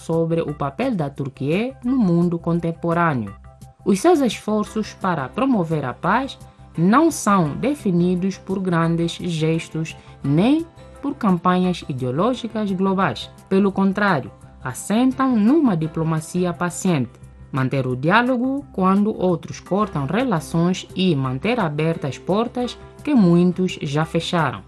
sobre o papel da Turquia no mundo contemporâneo. Os seus esforços para promover a paz não são definidos por grandes gestos nem por campanhas ideológicas globais. Pelo contrário, assentam numa diplomacia paciente, manter o diálogo quando outros cortam relações e manter abertas portas que muitos já fecharam.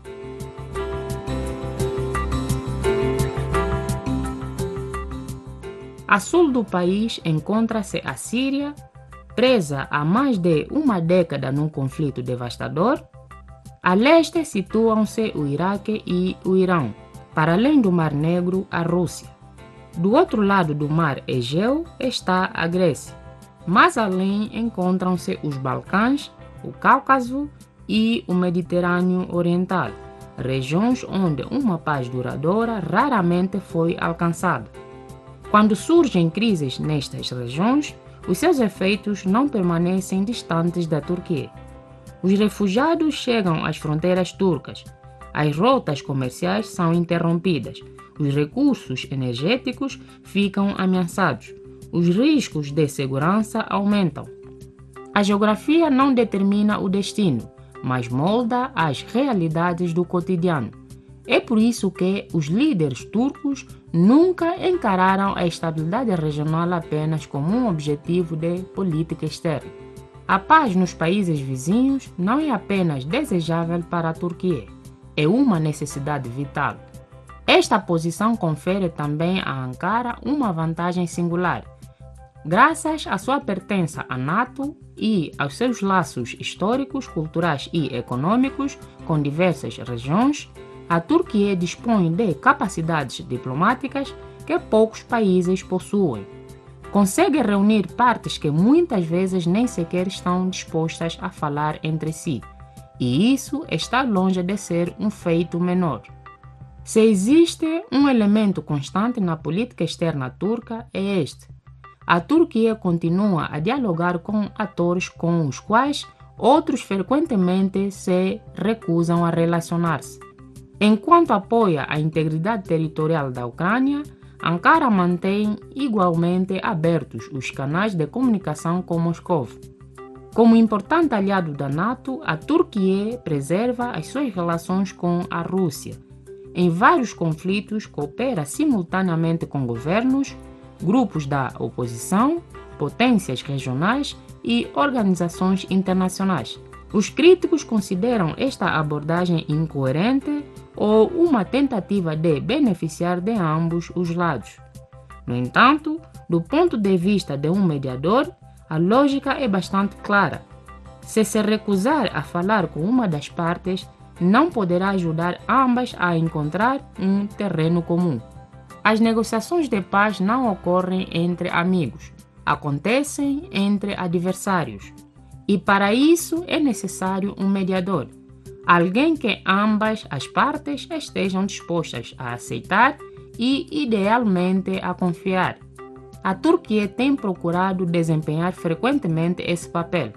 A sul do país encontra-se a Síria, presa há mais de uma década num conflito devastador. A leste situam-se o Iraque e o Irão. Para além do Mar Negro, a Rússia. Do outro lado do Mar Egeu está a Grécia. Mais além encontram-se os Balcãs, o Cáucaso e o Mediterrâneo Oriental, regiões onde uma paz duradoura raramente foi alcançada. Quando surgem crises nestas regiões, os seus efeitos não permanecem distantes da Turquia. Os refugiados chegam às fronteiras turcas, as rotas comerciais são interrompidas, os recursos energéticos ficam ameaçados, os riscos de segurança aumentam. A geografia não determina o destino, mas molda as realidades do cotidiano. É por isso que os líderes turcos nunca encararam a estabilidade regional apenas como um objetivo de política externa. A paz nos países vizinhos não é apenas desejável para a Turquia, é uma necessidade vital. Esta posição confere também a Ankara uma vantagem singular. Graças à sua pertença à NATO e aos seus laços históricos, culturais e econômicos com diversas regiões, a Turquia dispõe de capacidades diplomáticas que poucos países possuem. Consegue reunir partes que muitas vezes nem sequer estão dispostas a falar entre si, e isso está longe de ser um feito menor. Se existe um elemento constante na política externa turca, é este. A Turquia continua a dialogar com atores com os quais outros frequentemente se recusam a relacionar-se. Enquanto apoia a integridade territorial da Ucrânia, Ankara mantém igualmente abertos os canais de comunicação com Moscou. Como importante aliado da NATO, a Turquia preserva as suas relações com a Rússia. Em vários conflitos, coopera simultaneamente com governos, grupos da oposição, potências regionais e organizações internacionais. Os críticos consideram esta abordagem incoerente ou uma tentativa de beneficiar de ambos os lados. No entanto, do ponto de vista de um mediador, a lógica é bastante clara. Se recusar a falar com uma das partes, não poderá ajudar ambas a encontrar um terreno comum. As negociações de paz não ocorrem entre amigos, acontecem entre adversários. E para isso é necessário um mediador, alguém que ambas as partes estejam dispostas a aceitar e, idealmente, a confiar. A Turquia tem procurado desempenhar frequentemente esse papel.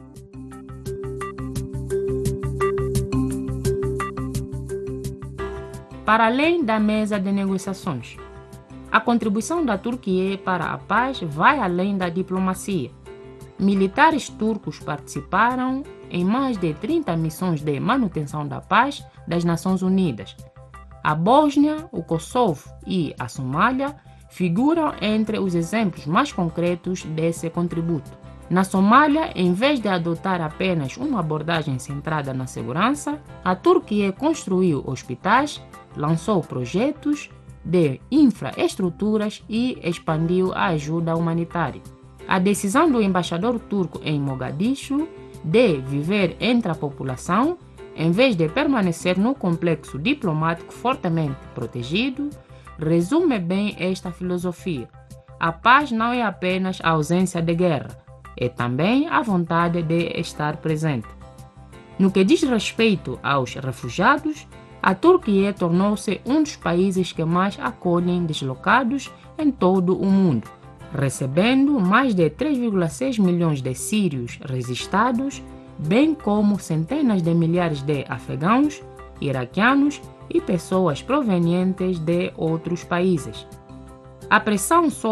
Para além da mesa de negociações, a contribuição da Turquia para a paz vai além da diplomacia. Militares turcos participaram em mais de 30 missões de manutenção da paz das Nações Unidas. A Bósnia, o Kosovo e a Somália figuram entre os exemplos mais concretos desse contributo. Na Somália, em vez de adotar apenas uma abordagem centrada na segurança, a Turquia construiu hospitais, lançou projetos de infraestruturas e expandiu a ajuda humanitária. A decisão do embaixador turco em Mogadishu de viver entre a população, em vez de permanecer no complexo diplomático fortemente protegido, resume bem esta filosofia. A paz não é apenas a ausência de guerra, é também a vontade de estar presente. No que diz respeito aos refugiados, a Turquia tornou-se um dos países que mais acolhem deslocados em todo o mundo, recebendo mais de 3,6 milhões de sírios registrados, bem como centenas de milhares de afegãos, iraquianos e pessoas provenientes de outros países. A pressão sobre